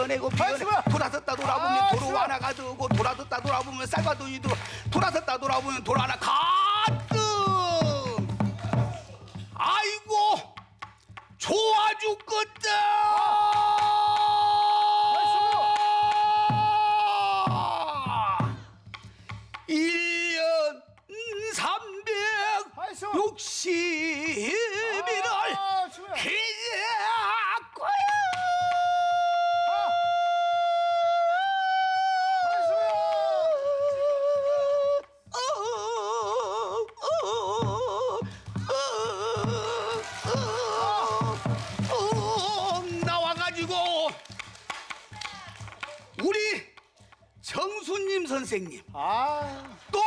비어내고 돌아섰다 돌아보면 도로 하나가 되고 돌아섰다 돌아보면 쌀과 돈이 들어 돌아섰다 돌아보면 도로 하나 가득. 아이고 좋아 죽겠다. 1년 360일을 기대하고요. 나와가지고 우리 정수님 선생님 또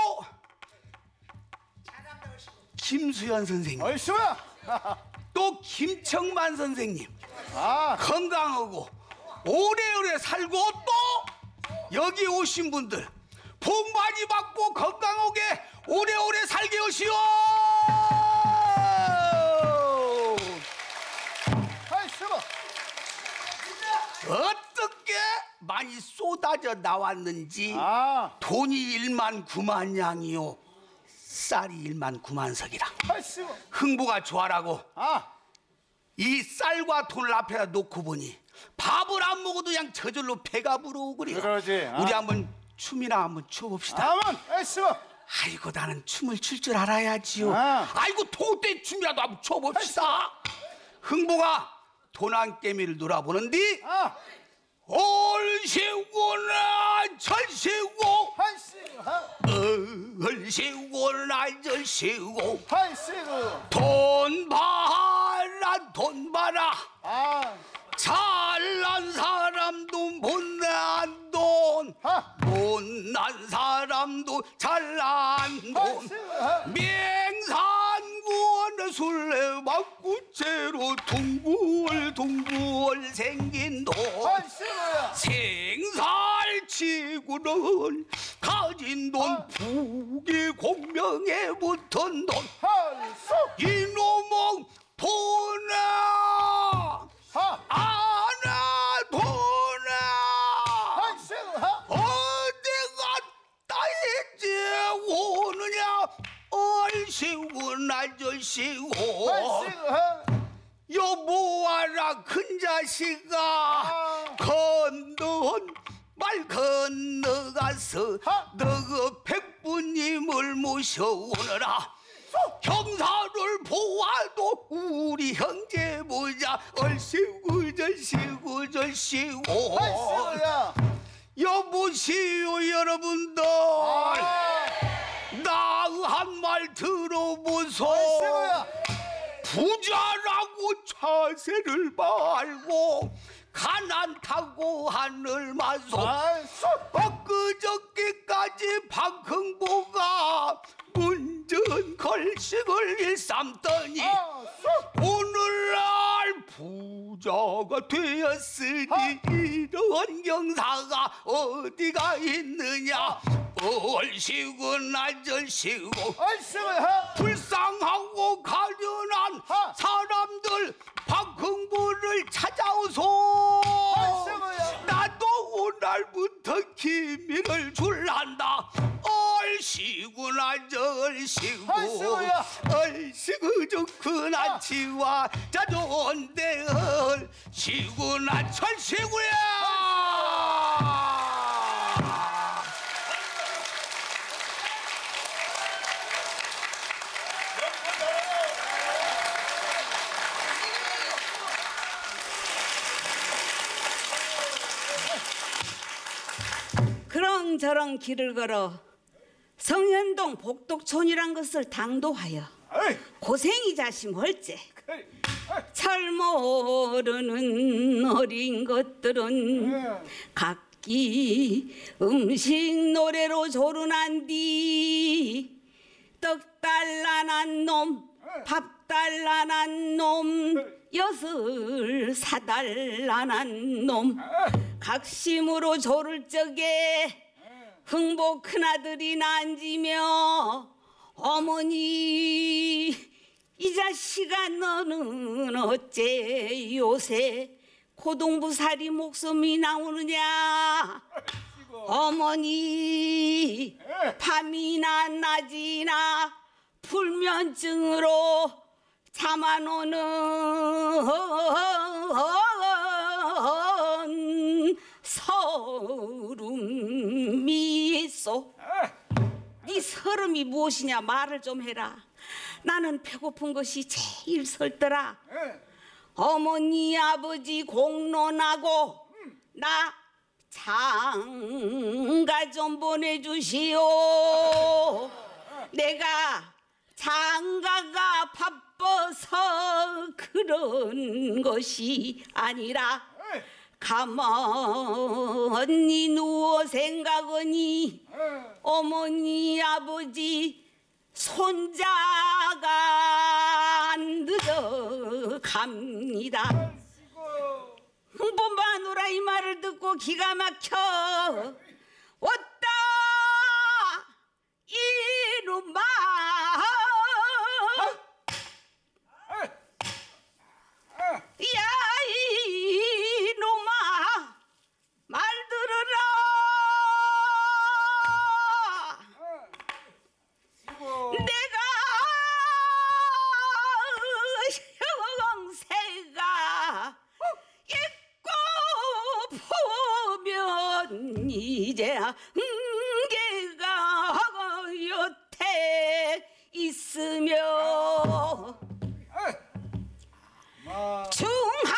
김수현 선생님 또 김청만 선생님 건강하고 오래오래 살고 또 여기 오신 분들 복 많이 받고 건강하게 오래오래 살게 하시오. 어떻게 많이 쏟아져 나왔는지 돈이 1만 9만 양이요 쌀이 1만 9만 석이라. 흥부가 좋아라고 이 쌀과 돈을 앞에다 놓고 보니 밥을 안 먹어도 그냥 저절로 배가 부르고 그러지. 우리 한번 춤이나 한번 춰봅시다. 아이고 나는 춤을 출 줄 알아야지요. 아이고 도대 춤이라도 한번 춰봅시다. 흥부가 도난개미를 놀아보는디 얼세우고나 절세우고 얼세우고나 절세우고 돈 봐라 돈 봐라 잘난 사람도 못난 돈 못난 사람도 잘난 돈 맹산구원 술래박구채로 둥글둥글 생긴 돈 생살치구를 가진 돈 부귀 공명에 붙은 돈 이놈의 돈아 아나도나 어디가 따이지 오느냐 얼씨구 날절씨구 여보아라 큰 자식아 건넌 말 건너가서 너그 백부님을 모셔오너라. 경사를 보아도 우리 형제 보자 얼씨구 절씨구 절씨구 여보시오 여러분들 나 한 말 들어보소. 부자라고 자세를 말고 가난타고 하늘 마소 엊그저께까지 박흥보가 문전 걸식을 일삼더니 오늘날 부자가 되었으니 이런 경사가 어디가 있느냐. 얼씨구 날절씨구 불쌍하고 가련한 사람들 박흥부를 찾아오소. 나도 오늘부터 기밀을 줄란다. 얼씨구 날절씨구 얼씨구 좋구나 치와 자 좋은데 얼씨구 날절씨구야. 그런저런 길을 걸어 성현동 복덕촌이란 것을 당도하여 고생이 자심할제 잘 모르는 어린 것들은 각기 음식 노래로 조른한 뒤 떡달란한 놈 밥달란한 놈 엿을 사달란한 놈 각심으로 조를 적에 흥보 큰아들이 난지며 어머니 이 자식아 너는 어째 요새 고동부살이 목숨이 나오느냐. 어머니 밤이나 낮이나 불면증으로 잠 안 오는 서름이 있어. 네 서름이 무엇이냐 말을 좀 해라. 나는 배고픈 것이 제일 설더라. 어머니 아버지 공론하고 나 장가 좀 보내주시오. 내가 장가가 바빠서 그런 것이 아니라 가만히 누워 생각하니 어머니 아버지 손자가 늦어갑니다. 흥부 마누라 이 말을 듣고 기가 막혀 왔다 이놈아. 야 이놈아 말 들으라. 내가 형세가 있고 보면 이제 한계가 여태 있으며 중한